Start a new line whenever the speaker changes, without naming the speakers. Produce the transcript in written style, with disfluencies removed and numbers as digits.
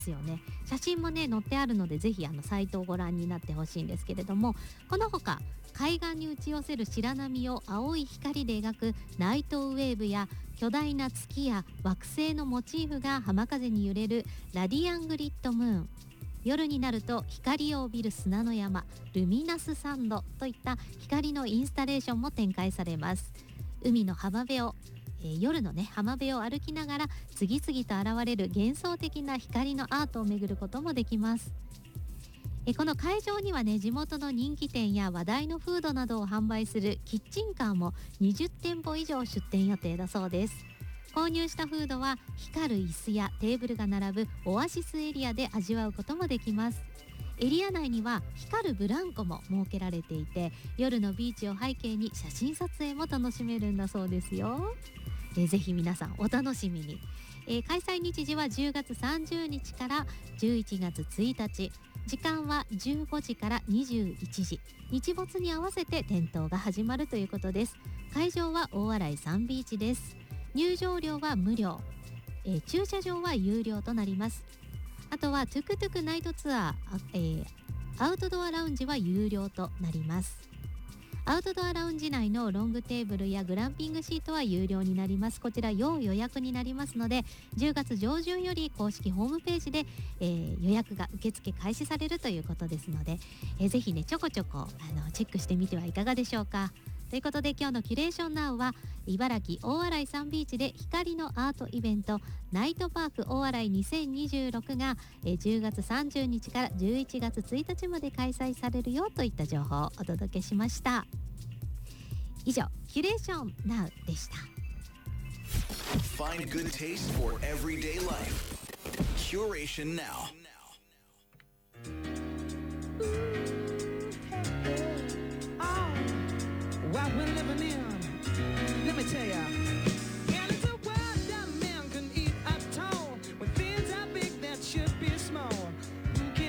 よね。写真もね載ってあるので、ぜひサイトをご覧になってほしいんですけれども、このほか海岸に打ち寄せる白波を青い光で描くナイトウェーブや、巨大な月や惑星のモチーフが浜風に揺れるラディアングリッドムーン、夜になると光を帯びる砂の山ルミナスサンドといった光のインスタレーションも展開されます。海の浜辺を夜のね浜辺を歩きながら次々と現れる幻想的な光のアートを巡ることもできます。この会場にはね、地元の人気店や話題のフードなどを販売するキッチンカーも20店舗以上出店予定だそうです。購入したフードは光る椅子やテーブルが並ぶオアシスエリアで味わうこともできます。エリア内には光るブランコも設けられていて、夜のビーチを背景に写真撮影も楽しめるんだそうですよ。ぜひ皆さんお楽しみに。開催日時は10月30日から11月1日、時間は15時から21時、日没に合わせて点灯が始まるということです。会場は大洗サンビーチです。入場料は無料、駐車場は有料となります。あとはトゥクトゥクナイトツアー、アウトドアラウンジは有料となります。アウトドアラウンジ内のロングテーブルやグランピングシートは有料になります。こちら要予約になりますので、10月上旬より公式ホームページで、予約が受付開始されるということですので、ぜひねちょこちょこチェックしてみてはいかがでしょうか。ということで、今日のキュレーションナウは茨城大洗サンビーチで光のアートイベントナイトパーク大洗2026が10月30日から11月1日まで開催されるよといった情報をお届けしました。以上、キュレーションナウでした。
Find good taste for everyday life. Curation Now.
What we're living in, let me tell ya.